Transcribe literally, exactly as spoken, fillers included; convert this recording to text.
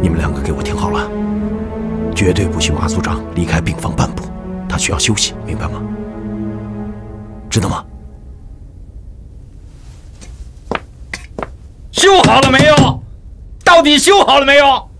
你们两个给我听好了，绝对不许马组长离开病房半步，他需要休息，明白吗？知道吗？ 修好了没有？到底修好了没有？